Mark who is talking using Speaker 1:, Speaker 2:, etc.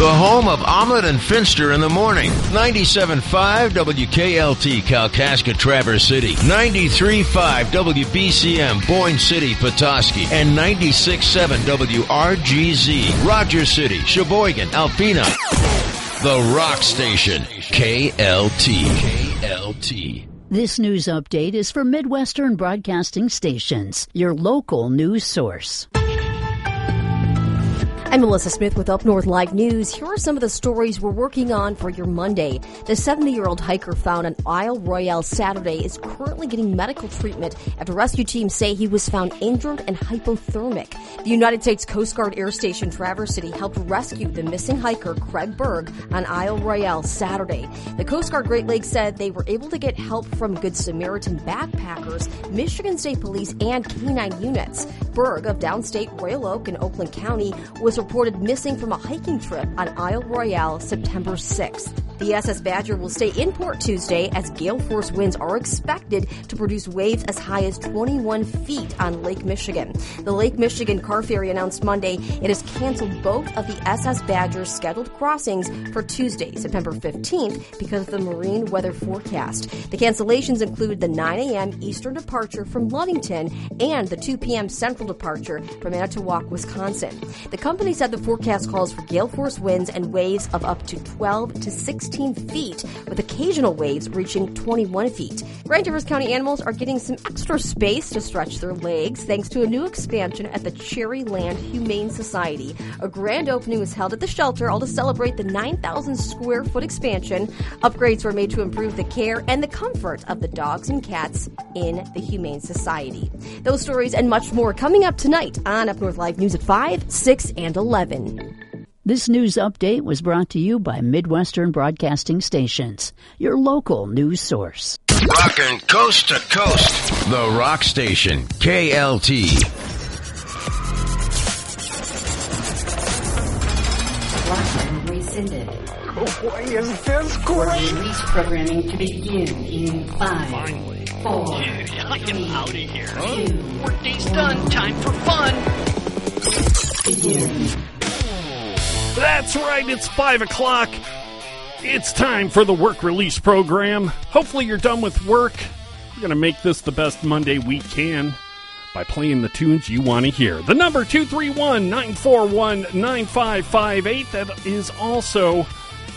Speaker 1: The home of Omelet and Finster in the morning. 97.5 WKLT, Kalkaska, Traverse City. 93.5 WBCM, Boyne City, Petoskey. And 96.7 WRGZ, Rogers City, Sheboygan, Alpena. The Rock Station, KLT. KLT.
Speaker 2: This news update is for Midwestern Broadcasting Stations, your local news source.
Speaker 3: I'm Melissa Smith with Up North Live News. Here are some of the stories we're working on for your Monday. The 70-year-old hiker found on Isle Royale Saturday is currently getting medical treatment after rescue teams say he was found injured and hypothermic. The United States Coast Guard Air Station Traverse City helped rescue the missing hiker Craig Berg on Isle Royale Saturday. The Coast Guard Great Lakes said they were able to get help from Good Samaritan backpackers, Michigan State Police, and K-9 units. Berg of downstate Royal Oak in Oakland County was reported missing from a hiking trip on Isle Royale September 6th. The SS Badger will stay in port Tuesday as gale force winds are expected to produce waves as high as 21 feet on Lake Michigan. The Lake Michigan car ferry announced Monday it has canceled both of the SS Badger's scheduled crossings for Tuesday, September 15th, because of the marine weather forecast. The cancellations include the 9 a.m. Eastern departure from Ludington and the 2 p.m. Central departure from Manitowoc, Wisconsin. The company said the forecast calls for gale force winds and waves of up to 12 to 16 feet, with occasional waves reaching 21 feet. Grand Traverse County animals are getting some extra space to stretch their legs thanks to a new expansion at the Cherryland Humane Society. A grand opening was held at the shelter, all to celebrate the 9,000 square foot expansion. Upgrades were made to improve the care and the comfort of the dogs and cats in the Humane Society. Those stories and much more coming up tonight on Up North Live News at 5, 6, and 11.
Speaker 2: This news update was brought to you by Midwestern Broadcasting Stations, your local news source.
Speaker 1: Rockin' coast to coast. The Rock Station, KLT.
Speaker 4: Lockdown rescinded.
Speaker 5: Why is this great?
Speaker 4: Release programming to begin in 5, 4,
Speaker 6: I am out of here.
Speaker 4: 2,
Speaker 6: Workday's done. Time for fun.
Speaker 4: begin.
Speaker 5: That's right, it's 5 o'clock. It's time for the work release program. Hopefully you're done with work. We're going to make this the best Monday we can by playing the tunes you want to hear. The number 231-941-9558. That is also